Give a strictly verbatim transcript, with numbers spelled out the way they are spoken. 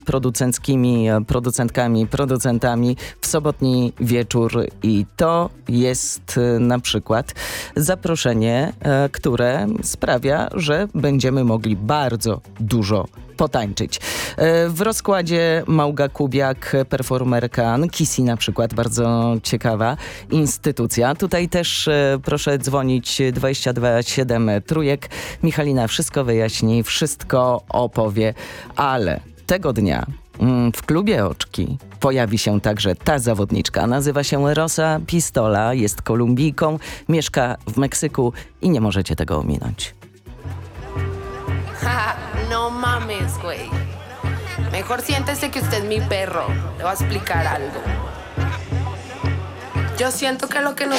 producenckimi, producentkami, producentami w sobotni wieczór i to jest na przykład zaproszenie, które sprawia, że będziemy mogli bardzo dużo potańczyć. W rozkładzie Małga Kubiak, performerka Kisi na przykład, bardzo ciekawa instytucja. Tutaj też proszę dzwonić dwadzieścia dwa siedem trójek. Michalina wszystko wyjaśni, wszystko opowie, ale tego dnia w klubie Oczki pojawi się także ta zawodniczka. Nazywa się Rosa Pistola, jest Kolumbijką, mieszka w Meksyku i nie możecie tego ominąć. No mames, güey. Mejor siéntese que usted es mi perro. Le voy a explicar algo. Yo siento que lo que nos